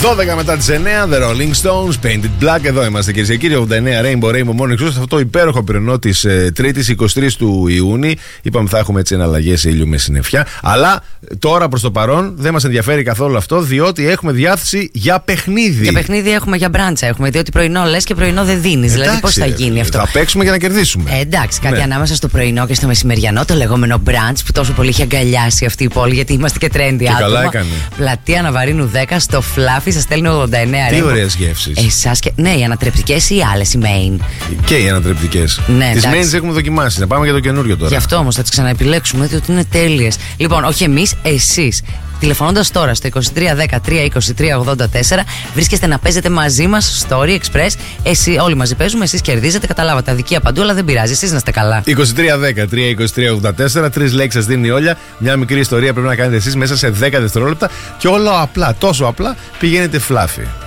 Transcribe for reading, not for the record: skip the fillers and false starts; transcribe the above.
12 μετά τις 9, The Rolling Stones, Painted Black. Εδώ είμαστε κυρίες και κύριοι, 89 Rainbow Morning Show. Σε αυτό το υπέροχο πρωινό της Τρίτης 23 του Ιούνιου. Είπαμε θα έχουμε έτσι εναλλαγές ήλιου με συννεφιά. Αλλά τώρα προς το παρόν δεν μας ενδιαφέρει καθόλου αυτό, διότι έχουμε διάθεση για παιχνίδι. Για παιχνίδι έχουμε, για μπράντσα έχουμε. Διότι πρωινό λες και πρωινό δεν δίνεις. Δηλαδή πώς θα γίνει αυτό. Θα παίξουμε για να κερδίσουμε. Εντάξει, κάτι ανάμεσα στο πρωινό και στο μεσημεριανό, το λεγόμενο brunch που τόσο πολύ έχει αγκαλιάσει αυτή η πόλη, γιατί είμαστε και trendy άτομα. Καλά έκανε. Πλατεία Ναβαρίνου 10 στο Φλάφι, σας στέλνει 89 Τι ωραίες γεύσεις. Εσάς και. Ναι, οι ανατρεπτικές ή άλλες, οι main. Και οι ανατρεπτικές. Ναι, τις main τις έχουμε δοκιμάσει. Να πάμε για το καινούριο τώρα. Γι' αυτό όμως θα τις ξαναεπιλέξουμε, διότι είναι τέλειες. Λοιπόν, όχι εμείς, εσείς. Τηλεφωνώντας τώρα στο 2310-323-84, βρίσκεστε να παίζετε μαζί μας στο Story Express. Όλοι μαζί παίζουμε, εσείς κερδίζετε. Καταλάβατε, αδικία παντού, αλλά δεν πειράζει. Εσείς να είστε καλά. 2310-323-84, 3 λέξεις σας δίνει η Όλια. Μια μικρή ιστορία πρέπει να κάνετε εσείς μέσα σε 10 δευτερόλεπτα. Και όλο απλά, τόσο απλά, πηγαίνετε Φλάφι.